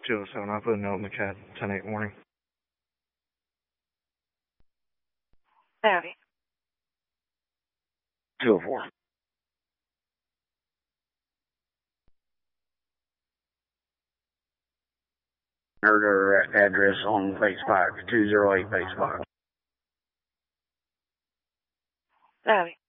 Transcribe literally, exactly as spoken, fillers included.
two oh seven. I'll put a note in the chat. ten eight warning. Howdy. two oh four. Murder address on Phase five, two oh eight Phase five. Howdy.